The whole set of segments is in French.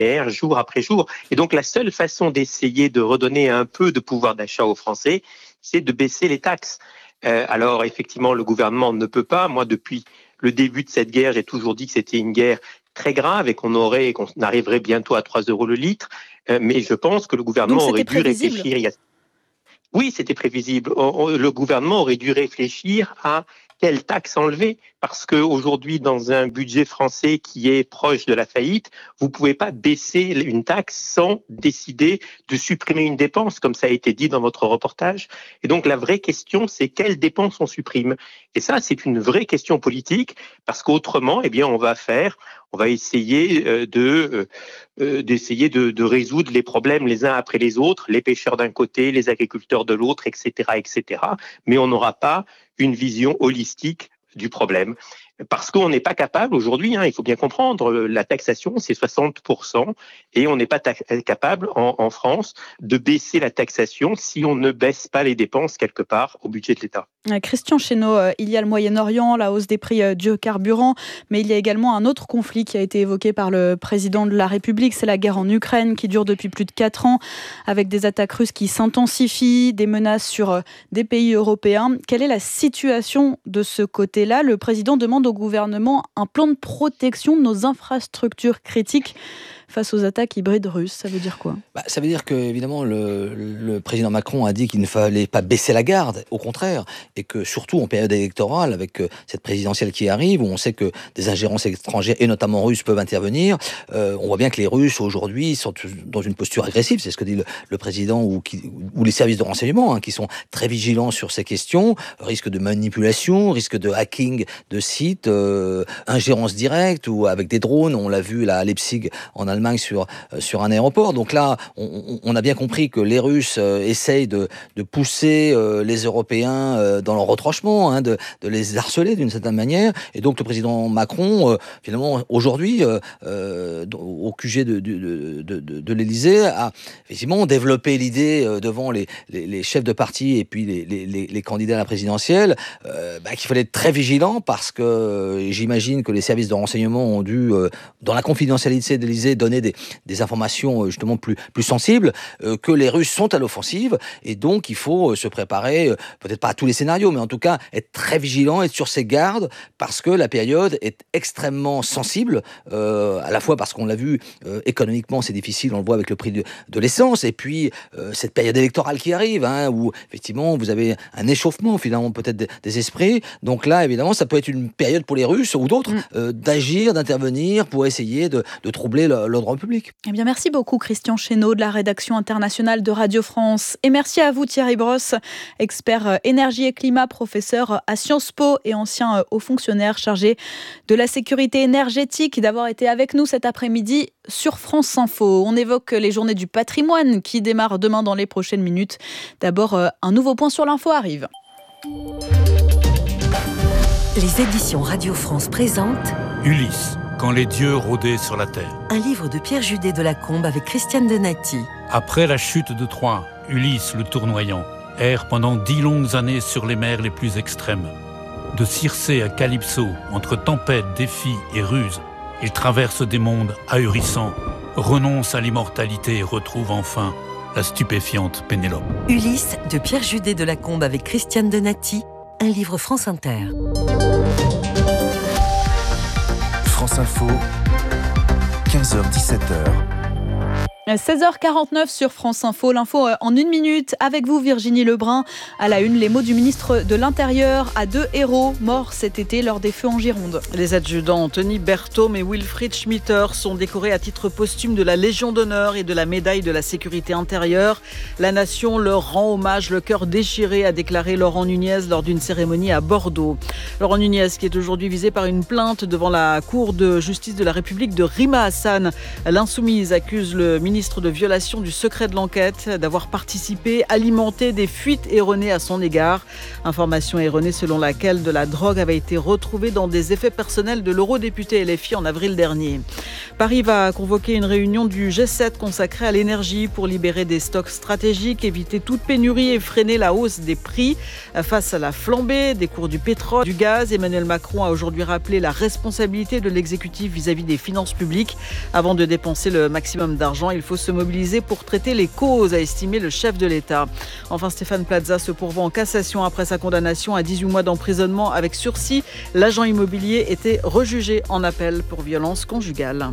jour après jour. Et donc la seule façon d'essayer de redonner un peu de pouvoir d'achat aux Français, c'est de baisser les taxes. Alors effectivement, le gouvernement ne peut pas. Moi, depuis le début de cette guerre, j'ai toujours dit que c'était une guerre très grave et qu'on arriverait bientôt à 3 euros le litre. Mais je pense que le gouvernement aurait dû réfléchir. Oui, c'était prévisible. Le gouvernement aurait dû réfléchir à quelle taxe enlever, parce qu'aujourd'hui, dans un budget français qui est proche de la faillite, vous ne pouvez pas baisser une taxe sans décider de supprimer une dépense, comme ça a été dit dans votre reportage. Et donc, la vraie question, c'est quelles dépenses on supprime. Et ça, c'est une vraie question politique, parce qu'autrement, on va essayer d'essayer de résoudre les problèmes les uns après les autres, les pêcheurs d'un côté, les agriculteurs de l'autre, etc., etc. Mais on n'aura pas une vision holistique du problème. Parce qu'on n'est pas capable aujourd'hui, il faut bien comprendre, la taxation c'est 60% et on n'est pas capable en France de baisser la taxation si on ne baisse pas les dépenses quelque part au budget de l'État. Christian Chesneau, il y a le Moyen-Orient, la hausse des prix du carburant, mais il y a également un autre conflit qui a été évoqué par le président de la République, c'est la guerre en Ukraine qui dure depuis plus de 4 ans, avec des attaques russes qui s'intensifient, des menaces sur des pays européens. Quelle est la situation de ce côté-là ? Le président demande au gouvernement un plan de protection de nos infrastructures critiques face aux attaques hybrides russes. Ça veut dire quoi ? Ça veut dire que, évidemment, le président Macron a dit qu'il ne fallait pas baisser la garde, au contraire, et que surtout en période électorale, avec cette présidentielle qui arrive, où on sait que des ingérences étrangères, et notamment russes, peuvent intervenir, on voit bien que les Russes, aujourd'hui, sont dans une posture agressive, c'est ce que dit le président, ou les services de renseignement, qui sont très vigilants sur ces questions, risque de manipulation, risque de hacking de sites, ingérence directe, ou avec des drones, on l'a vu là, à Leipzig, en Allemagne, sur un aéroport. Donc là, on a bien compris que les Russes essayent de pousser les Européens dans leur retranchement, de les harceler d'une certaine manière. Et donc le président Macron, finalement, aujourd'hui, au QG de l'Élysée, a effectivement développé l'idée devant les chefs de parti et puis les candidats à la présidentielle, qu'il fallait être très vigilant parce que j'imagine que les services de renseignement ont dû, dans la confidentialité de l'Élysée, donner des informations justement plus sensibles, que les Russes sont à l'offensive, et donc il faut se préparer, peut-être pas à tous les scénarios, mais en tout cas être très vigilant, être sur ses gardes, parce que la période est extrêmement sensible, à la fois parce qu'on l'a vu, économiquement c'est difficile, on le voit avec le prix de l'essence, et puis cette période électorale qui arrive, où effectivement vous avez un échauffement finalement peut-être des esprits, donc là évidemment ça peut être une période pour les Russes ou d'autres d'agir, d'intervenir pour essayer de troubler l'ordre public. Eh bien, merci beaucoup Christian Chesneau de la rédaction internationale de Radio France. Et merci à vous Thierry Brosse, expert énergie et climat, professeur à Sciences Po et ancien haut fonctionnaire chargé de la sécurité énergétique, d'avoir été avec nous cet après-midi sur France Info. On évoque les journées du patrimoine qui démarrent demain dans les prochaines minutes. D'abord, un nouveau point sur l'info arrive. Les éditions Radio France présentent Ulysse, quand les dieux rôdaient sur la terre. Un livre de Pierre Judet de Lacombe avec Christiane Donati. Après la chute de Troie, Ulysse le tournoyant erre pendant 10 longues années sur les mers les plus extrêmes. De Circé à Calypso, entre tempêtes, défis et ruses, il traverse des mondes ahurissants, renonce à l'immortalité et retrouve enfin la stupéfiante Pénélope. Ulysse de Pierre Judet de Lacombe avec Christiane Donati, un livre France Inter. France Info, 15h-17h. 16h49 sur France Info, l'info en 1 minute avec vous Virginie Lebrun. À la une, les mots du ministre de l'Intérieur à 2 héros morts cet été lors des feux en Gironde. Les adjudants Anthony Berthaume et Wilfried Schmitter sont décorés à titre posthume de la Légion d'honneur et de la médaille de la sécurité intérieure. La nation leur rend hommage, le cœur déchiré, a déclaré Laurent Nunez lors d'une cérémonie à Bordeaux. Laurent Nunez qui est aujourd'hui visé par une plainte devant la Cour de justice de la République de Rima Hassan. L'Insoumise accuse le ministre ministre de violation du secret de l'enquête, d'avoir participé, alimenté des fuites erronées à son égard. Information erronée selon laquelle de la drogue avait été retrouvée dans des effets personnels de l'eurodéputé LFI en avril dernier. Paris va convoquer une réunion du G7 consacrée à l'énergie pour libérer des stocks stratégiques, éviter toute pénurie et freiner la hausse des prix. Face à la flambée des cours du pétrole, du gaz, Emmanuel Macron a aujourd'hui rappelé la responsabilité de l'exécutif vis-à-vis des finances publiques. Avant de dépenser le maximum d'argent, il faut se mobiliser pour traiter les causes, a estimé le chef de l'État. Enfin, Stéphane Plaza se pourvoit en cassation après sa condamnation à 18 mois d'emprisonnement avec sursis. L'agent immobilier était rejugé en appel pour violence conjugale.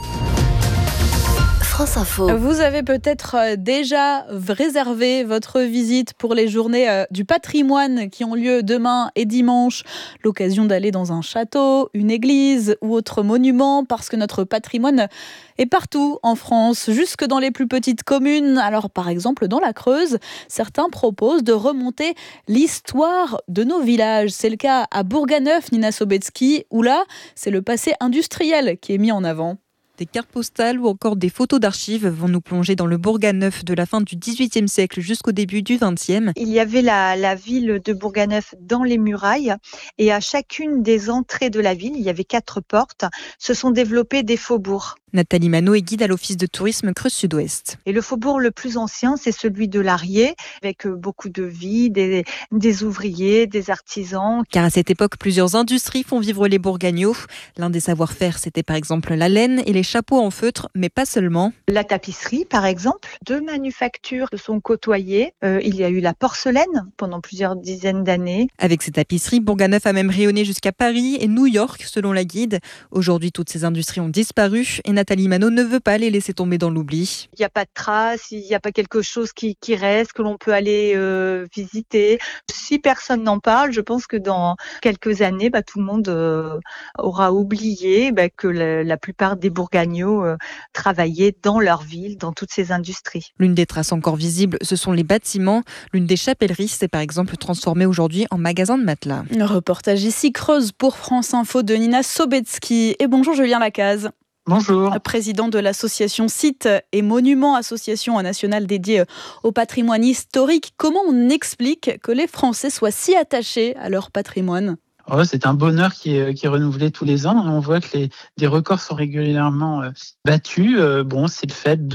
France Info. Vous avez peut-être déjà réservé votre visite pour les journées du patrimoine qui ont lieu demain et dimanche. L'occasion d'aller dans un château, une église ou autre monument parce que notre patrimoine est partout en France, jusque dans les plus petites communes. Alors par exemple dans la Creuse, certains proposent de remonter l'histoire de nos villages. C'est le cas à Bourganeuf, Nina Sobetsky, où là, c'est le passé industriel qui est mis en avant. Des cartes postales ou encore des photos d'archives vont nous plonger dans le Bourganeuf de la fin du XVIIIe siècle jusqu'au début du XXe. Il y avait la ville de Bourganeuf dans les murailles et à chacune des entrées de la ville, il y avait 4 portes, se sont développés des faubourgs. Nathalie Manot est guide à l'Office de tourisme Creuse Sud-Ouest. Et le faubourg le plus ancien, c'est celui de l'Arié, avec beaucoup de vie, des ouvriers, des artisans. Car à cette époque, plusieurs industries font vivre les Bourgagnots. L'un des savoir-faire, c'était par exemple la laine et les chapeaux en feutre, mais pas seulement. La tapisserie, par exemple. 2 manufactures se sont côtoyées. Il y a eu la porcelaine pendant plusieurs dizaines d'années. Avec ces tapisseries, Bourganeuf a même rayonné jusqu'à Paris et New York, selon la guide. Aujourd'hui, toutes ces industries ont disparu et Nathalie Manot ne veut pas les laisser tomber dans l'oubli. Il n'y a pas de traces, il n'y a pas quelque chose qui reste, que l'on peut aller visiter. Si personne n'en parle, je pense que dans quelques années, tout le monde aura oublié que la plupart des Bourgagnots travaillaient dans leur ville, dans toutes ces industries. L'une des traces encore visibles, ce sont les bâtiments. L'une des chapelleries s'est par exemple transformée aujourd'hui en magasin de matelas. Le reportage ici Creuse pour France Info de Nina Sobetsky. Et bonjour Julien Lacaze. Bonjour. Président de l'association Sites et Monuments, association nationale dédiée au patrimoine historique. Comment on explique que les Français soient si attachés à leur patrimoine ? C'est un bonheur qui est renouvelé tous les ans. On voit que des records sont régulièrement battus. C'est le fait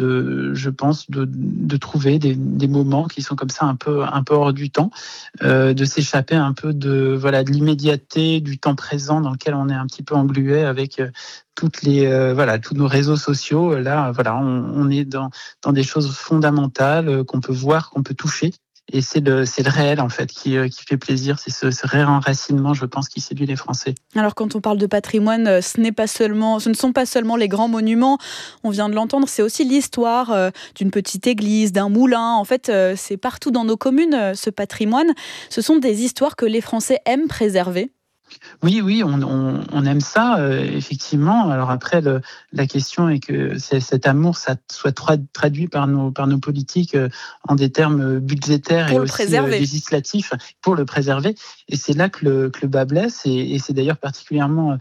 de trouver des moments qui sont comme ça un peu hors du temps, de s'échapper un peu de l'immédiateté du temps présent dans lequel on est un petit peu englué avec tous nos réseaux sociaux. Là, on est dans des choses fondamentales qu'on peut voir, qu'on peut toucher. Et c'est le réel en fait qui fait plaisir, c'est ce réenracinement, je pense, qui séduit les Français. Alors quand on parle de patrimoine, ce ne sont pas seulement les grands monuments, on vient de l'entendre, c'est aussi l'histoire d'une petite église, d'un moulin. En fait, c'est partout dans nos communes, ce patrimoine. Ce sont des histoires que les Français aiment préserver. Oui, on aime ça, effectivement. Alors après, la question est que cet amour, ça soit traduit par nos politiques en des termes budgétaires et aussi législatifs pour le préserver. Et c'est là que le bas blesse. Et c'est d'ailleurs particulièrement,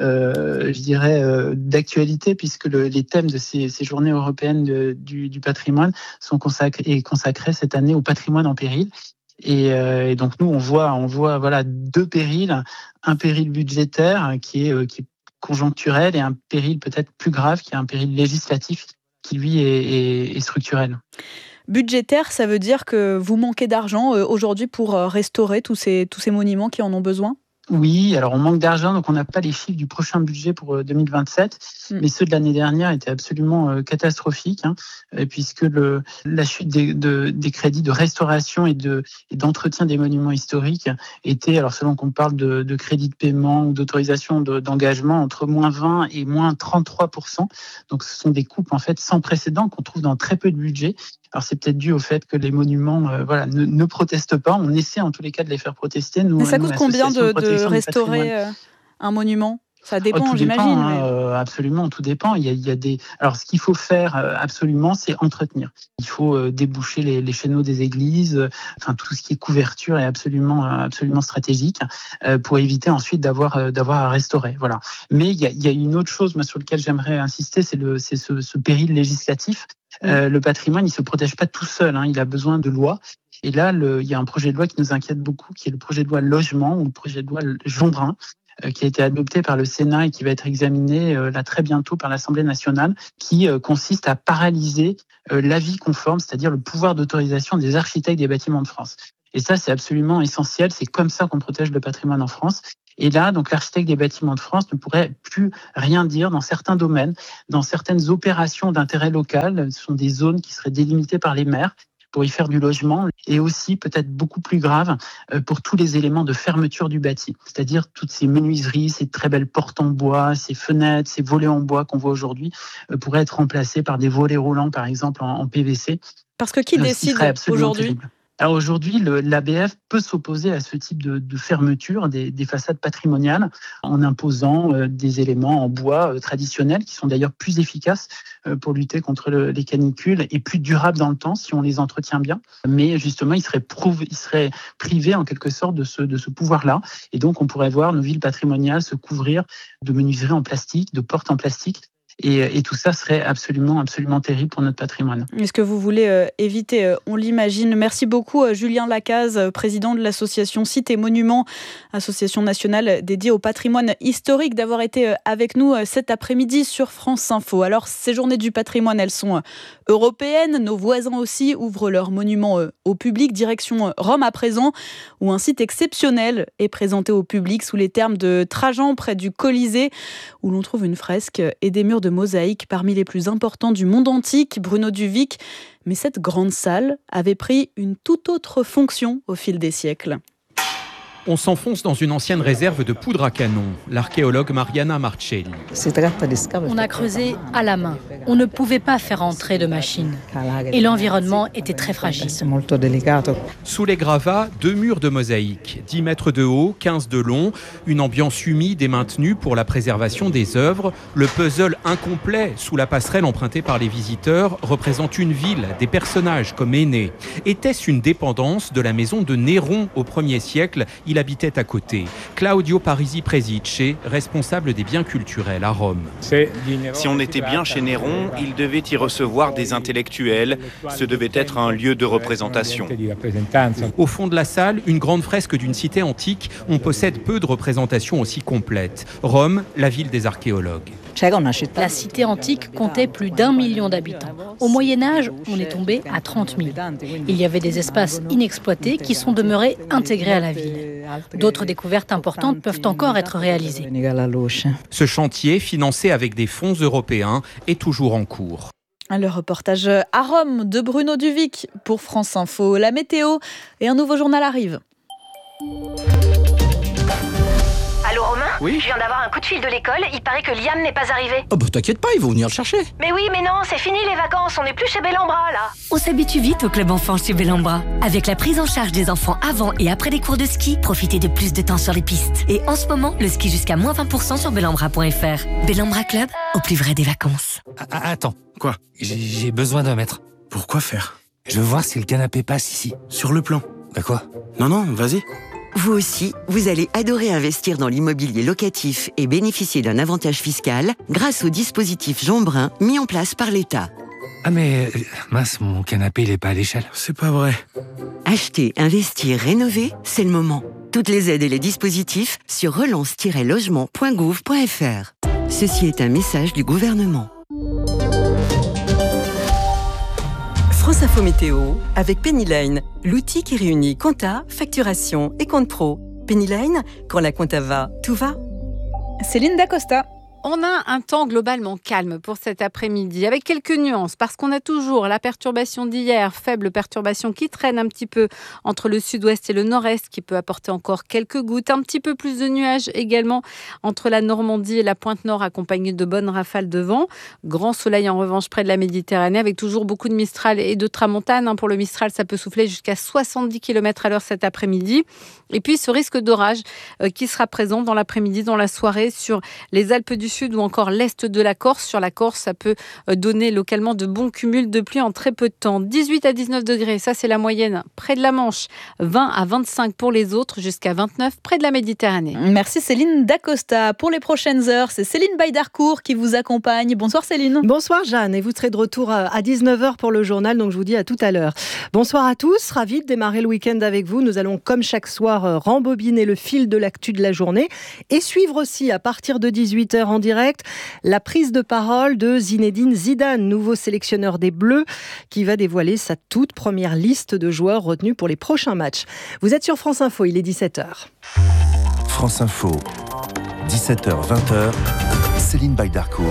d'actualité, puisque les thèmes de ces journées européennes du patrimoine sont consacrés cette année au patrimoine en péril. Et donc nous on voit 2 périls, un péril budgétaire qui est conjoncturel et un péril peut-être plus grave qui est un péril législatif qui lui est structurel. Budgétaire, ça veut dire que vous manquez d'argent aujourd'hui pour restaurer tous ces monuments qui en ont besoin ? Oui, alors on manque d'argent, donc on n'a pas les chiffres du prochain budget pour 2027, mais ceux de l'année dernière étaient absolument catastrophiques, puisque la chute des crédits de restauration et d'entretien des monuments historiques était, alors selon qu'on parle de crédits de paiement ou d'autorisation d'engagement, entre moins 20 et moins 33%. Donc ce sont des coupes en fait sans précédent qu'on trouve dans très peu de budget. Alors c'est peut-être dû au fait que les monuments ne protestent pas. On essaie en tous les cas de les faire protester. Mais ça coûte combien de restaurer un monument ? Ça dépend, j'imagine. Absolument, tout dépend. Il y a des. Alors, ce qu'il faut faire absolument, c'est entretenir. Il faut déboucher les chéneaux des églises. Enfin, tout ce qui est couverture est absolument stratégique pour éviter ensuite d'avoir à restaurer. Voilà. Mais il y a une autre chose, sur laquelle j'aimerais insister, c'est ce péril législatif. Le patrimoine, il se protège pas tout seul, il a besoin de lois. Et là, il y a un projet de loi qui nous inquiète beaucoup, qui est le projet de loi logement ou le projet de loi Jeanbrun, qui a été adopté par le Sénat et qui va être examiné là très bientôt par l'Assemblée nationale, qui consiste à paralyser l'avis conforme, c'est-à-dire le pouvoir d'autorisation des architectes des bâtiments de France. Et ça, c'est absolument essentiel. C'est comme ça qu'on protège le patrimoine en France. Et là, donc, l'architecte des bâtiments de France ne pourrait plus rien dire dans certains domaines, dans certaines opérations d'intérêt local. Ce sont des zones qui seraient délimitées par les maires pour y faire du logement, et aussi, peut-être beaucoup plus grave, pour tous les éléments de fermeture du bâti. C'est-à-dire toutes ces menuiseries, ces très belles portes en bois, ces fenêtres, ces volets en bois qu'on voit aujourd'hui, pourraient être remplacés par des volets roulants, par exemple, en PVC. Parce que qui décide aujourd'hui ? Terrible. Alors aujourd'hui, l'ABF peut s'opposer à ce type de fermeture des façades patrimoniales en imposant des éléments en bois traditionnels qui sont d'ailleurs plus efficaces pour lutter contre les canicules et plus durables dans le temps si on les entretient bien. Mais justement, ils seraient privés en quelque sorte de ce pouvoir-là. Et donc, on pourrait voir nos villes patrimoniales se couvrir de menuiseries en plastique, de portes en plastique. Et tout ça serait absolument terrible pour notre patrimoine. Est-ce que vous voulez éviter, on l'imagine. Merci beaucoup Julien Lacaze, président de l'association Sites et Monuments, association nationale dédiée au patrimoine historique, d'avoir été avec nous cet après-midi sur France Info. Alors, ces journées du patrimoine, elles sont européennes. Nos voisins aussi ouvrent leurs monuments au public. Direction Rome à présent, où un site exceptionnel est présenté au public sous les termes de Trajan, près du Colisée, où l'on trouve une fresque et des murs de mosaïque parmi les plus importants du monde antique, Bruno Duvic. Mais cette grande salle avait pris une toute autre fonction au fil des siècles. On s'enfonce dans une ancienne réserve de poudre à canon. L'archéologue Mariana Marcelli. On a creusé à la main. On ne pouvait pas faire entrer de machine. Et l'environnement était très fragile. Sous les gravats, 2 murs de mosaïque, 10 mètres de haut, 15 de long, une ambiance humide et maintenue pour la préservation des œuvres. Le puzzle incomplet sous la passerelle empruntée par les visiteurs représente une ville, des personnages comme Énée. Était-ce une dépendance de la maison de Néron au 1er siècle ? Il habitait à côté. Claudio Parisi Presice, responsable des biens culturels à Rome. Si on était bien chez Néron, il devait y recevoir des intellectuels. Ce devait être un lieu de représentation. Au fond de la salle, une grande fresque d'une cité antique. On possède peu de représentations aussi complètes. Rome, la ville des archéologues. La cité antique comptait plus d'1 million d'habitants. Au Moyen-Âge, on est tombé à 30 000. Il y avait des espaces inexploités qui sont demeurés intégrés à la ville. D'autres découvertes importantes peuvent encore être réalisées. Ce chantier, financé avec des fonds européens, est toujours en cours. Le reportage à Rome de Bruno Duvic pour France Info. La météo et un nouveau journal arrive. Allô Romain ? Oui ? Je viens d'avoir un coup de fil de l'école, il paraît que Liam n'est pas arrivé. Oh bah t'inquiète pas, ils vont venir le chercher. Mais oui, mais non, c'est fini les vacances, on n'est plus chez Bellambra là. On s'habitue vite au club enfant chez Bellambra. Avec la prise en charge des enfants avant et après les cours de ski, profitez de plus de temps sur les pistes. Et en ce moment, le ski jusqu'à moins 20% sur bellambra.fr. Bellambra Club, au plus vrai des vacances. Attends, quoi ? J'ai besoin d'un mètre. Pourquoi faire ? Je veux voir si le canapé passe ici. Sur le plan. Bah quoi ? Non, vas-y. Vous aussi, vous allez adorer investir dans l'immobilier locatif et bénéficier d'un avantage fiscal grâce au dispositif Jeanbrun mis en place par l'État. Ah mais, mince, mon canapé il est pas à l'échelle. C'est pas vrai. Acheter, investir, rénover, c'est le moment. Toutes les aides et les dispositifs sur relance-logement.gouv.fr. Ceci est un message du gouvernement. France Info Météo avec Pennyline, l'outil qui réunit compta, facturation et compte pro. Pennyline, quand la compta va, tout va. Céline Dacosta. On a un temps globalement calme pour cet après-midi, avec quelques nuances, parce qu'on a toujours la perturbation d'hier, faible perturbation qui traîne un petit peu entre le sud-ouest et le nord-est, qui peut apporter encore quelques gouttes, un petit peu plus de nuages également entre la Normandie et la pointe nord, accompagnés de bonnes rafales de vent. Grand soleil en revanche près de la Méditerranée, avec toujours beaucoup de Mistral et de Tramontane. Pour le Mistral, ça peut souffler jusqu'à 70 km/h cet après-midi. Et puis ce risque d'orage qui sera présent dans l'après-midi, dans la soirée, sur les Alpes du sud ou encore l'est de la Corse. Sur la Corse, ça peut donner localement de bons cumuls de pluie en très peu de temps. 18 à 19 degrés, ça c'est la moyenne près de la Manche. 20 à 25 pour les autres, jusqu'à 29 près de la Méditerranée. Merci Céline Dacosta. Pour les prochaines heures, c'est Céline Baydarcourt qui vous accompagne. Bonsoir Céline. Bonsoir Jeanne, et vous serez de retour à 19h pour le journal, donc je vous dis à tout à l'heure. Bonsoir à tous, ravi de démarrer le week-end avec vous. Nous allons comme chaque soir rembobiner le fil de l'actu de la journée et suivre aussi à partir de 18h en direct la prise de parole de Zinedine Zidane, nouveau sélectionneur des Bleus, qui va dévoiler sa toute première liste de joueurs retenus pour les prochains matchs. Vous êtes sur France Info, il est 17h. France Info, 17h-20h, Céline Baydarcourt.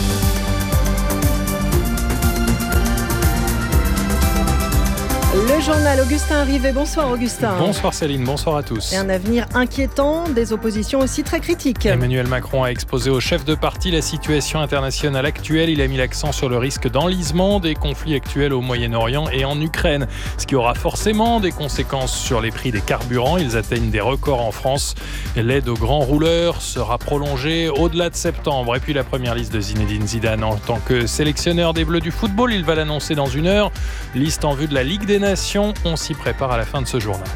Le journal, Augustin Rivet. Bonsoir Augustin. Bonsoir Céline, bonsoir à tous. Et un avenir inquiétant, des oppositions aussi très critiques. Emmanuel Macron a exposé au chef de parti la situation internationale actuelle. Il a mis l'accent sur le risque d'enlisement des conflits actuels au Moyen-Orient et en Ukraine, ce qui aura forcément des conséquences sur les prix des carburants. Ils atteignent des records en France. L'aide aux grands rouleurs sera prolongée au-delà de septembre. Et puis la première liste de Zinedine Zidane en tant que sélectionneur des Bleus du football, il va l'annoncer dans une heure. Liste en vue de la Ligue des Nations. On s'y prépare à la fin de ce journal.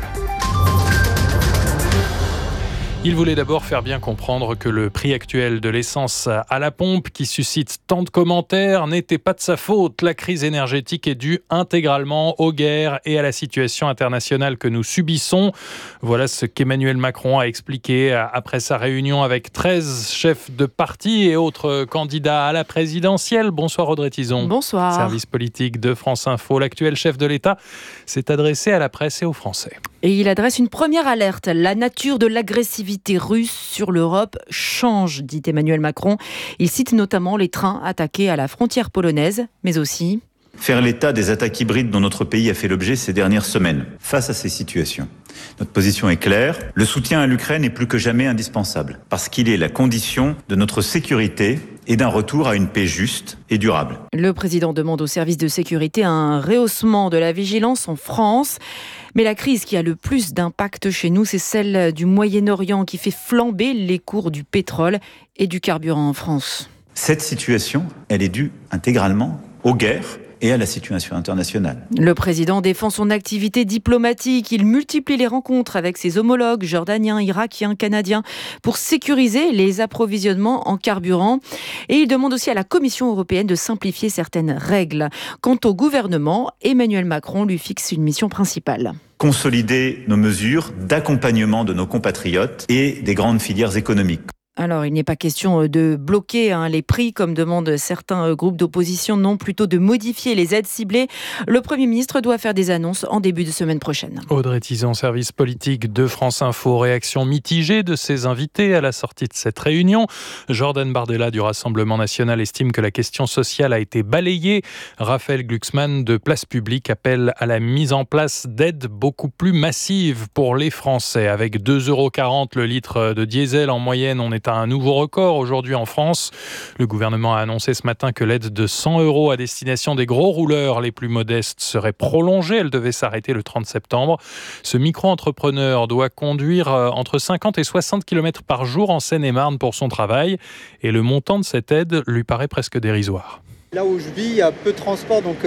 Il voulait d'abord faire bien comprendre que le prix actuel de l'essence à la pompe, qui suscite tant de commentaires, n'était pas de sa faute. La crise énergétique est due intégralement aux guerres et à la situation internationale que nous subissons. Voilà ce qu'Emmanuel Macron a expliqué après sa réunion avec 13 chefs de parti et autres candidats à la présidentielle. Bonsoir Audrey Tizon. Bonsoir. Service politique de France Info. L'actuel chef de l'État s'est adressé à la presse et aux Français. Et il adresse une première alerte. La nature de l'agressivité russe sur l'Europe change, dit Emmanuel Macron. Il cite notamment les trains attaqués à la frontière polonaise, mais aussi... Faire l'état des attaques hybrides dont notre pays a fait l'objet ces dernières semaines. Face à ces situations, notre position est claire. Le soutien à l'Ukraine est plus que jamais indispensable, parce qu'il est la condition de notre sécurité et d'un retour à une paix juste et durable. Le président demande aux services de sécurité un rehaussement de la vigilance en France. Mais la crise qui a le plus d'impact chez nous, c'est celle du Moyen-Orient qui fait flamber les cours du pétrole et du carburant en France. Cette situation, elle est due intégralement aux guerres et à la situation internationale. Le président défend son activité diplomatique. Il multiplie les rencontres avec ses homologues jordaniens, irakiens, canadiens pour sécuriser les approvisionnements en carburant. Et il demande aussi à la Commission européenne de simplifier certaines règles. Quant au gouvernement, Emmanuel Macron lui fixe une mission principale. Consolider nos mesures d'accompagnement de nos compatriotes et des grandes filières économiques. Alors, il n'est pas question de bloquer les prix, comme demandent certains groupes d'opposition, non, plutôt de modifier les aides ciblées. Le Premier ministre doit faire des annonces en début de semaine prochaine. Audrey Tizon, service politique de France Info. Réaction mitigée de ses invités à la sortie de cette réunion. Jordan Bardella du Rassemblement National estime que la question sociale a été balayée. Raphaël Glucksmann de Place Publique appelle à la mise en place d'aides beaucoup plus massives pour les Français. Avec 2,40 € le litre de diesel en moyenne, on est à un nouveau record aujourd'hui en France. Le gouvernement a annoncé ce matin que l'aide de 100 € à destination des gros rouleurs les plus modestes serait prolongée. Elle devait s'arrêter le 30 septembre. Ce micro-entrepreneur doit conduire entre 50 et 60 km par jour en Seine-et-Marne pour son travail. Et le montant de cette aide lui paraît presque dérisoire. Là où je vis, il y a peu de transport, donc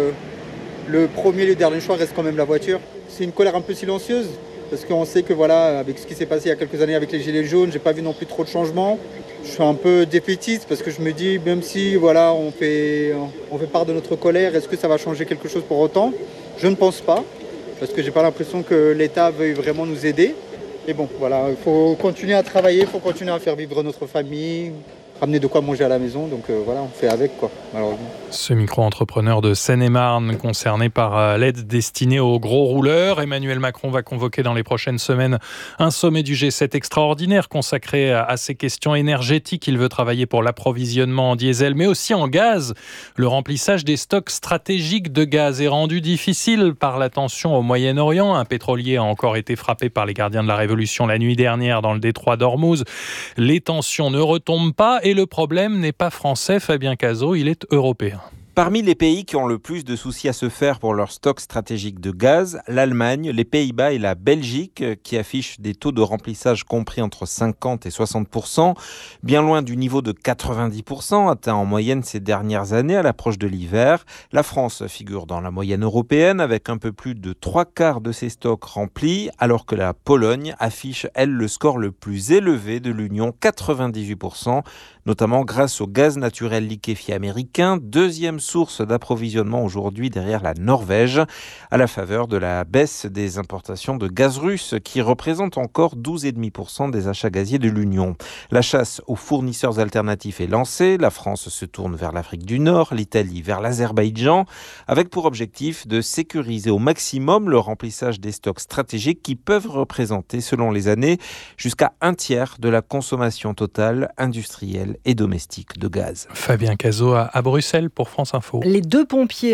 le premier et le dernier choix reste quand même la voiture. C'est une colère un peu silencieuse. Parce qu'on sait que voilà, avec ce qui s'est passé il y a quelques années avec les gilets jaunes, j'ai pas vu non plus trop de changements. Je suis un peu défaitiste parce que je me dis, même si voilà, on fait part de notre colère, est-ce que ça va changer quelque chose pour autant ? Je ne pense pas, parce que j'ai pas l'impression que l'État veuille vraiment nous aider. Mais bon, voilà, il faut continuer à travailler, il faut continuer à faire vivre notre famille, ramener de quoi manger à la maison, donc voilà, on fait avec quoi, malheureusement. Ce micro-entrepreneur de Seine-et-Marne concerné par l'aide destinée aux gros rouleurs. Emmanuel Macron va convoquer dans les prochaines semaines un sommet du G7 extraordinaire consacré à ces questions énergétiques. Il veut travailler pour l'approvisionnement en diesel, mais aussi en gaz. Le remplissage des stocks stratégiques de gaz est rendu difficile par la tension au Moyen-Orient. Un pétrolier a encore été frappé par les gardiens de la Révolution la nuit dernière dans le détroit d'Ormuz. Les tensions ne retombent pas et le problème n'est pas français, Fabien Cazot, il est européen. Parmi les pays qui ont le plus de soucis à se faire pour leur stock stratégique de gaz, l'Allemagne, les Pays-Bas et la Belgique qui affichent des taux de remplissage compris entre 50 et 60%, bien loin du niveau de 90% atteint en moyenne ces dernières années à l'approche de l'hiver. La France figure dans la moyenne européenne avec un peu plus de 3/4 de ses stocks remplis, alors que la Pologne affiche, elle, le score le plus élevé de l'Union, 98%, notamment grâce au gaz naturel liquéfié américain, deuxième source d'approvisionnement aujourd'hui derrière la Norvège, à la faveur de la baisse des importations de gaz russe qui représente encore 12,5% des achats gaziers de l'Union. La chasse aux fournisseurs alternatifs est lancée. La France se tourne vers l'Afrique du Nord, l'Italie vers l'Azerbaïdjan, avec pour objectif de sécuriser au maximum le remplissage des stocks stratégiques qui peuvent représenter, selon les années, jusqu'à 1/3 de la consommation totale industrielle et domestique de gaz. Fabien Cazot à Bruxelles pour France Info. Les 2 pompiers